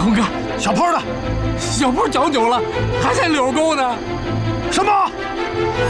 红哥， 小坡呢？ 小坡脚扭了，还在柳沟呢。 什么？